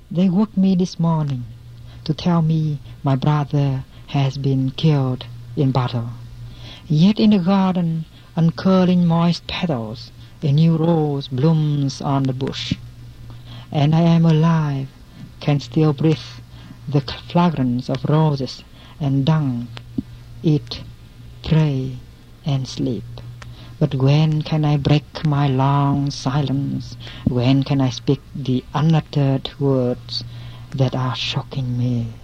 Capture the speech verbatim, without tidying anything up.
They woke me this morning to tell me my brother has been killed in battle. Yet in the garden, uncurling moist petals, a new rose blooms on the bush, and I am alive, can still breathe the fragrance of roses and dung, eat, pray, and sleep. But when can I break my long silence? When can I speak the unuttered words that are shocking me?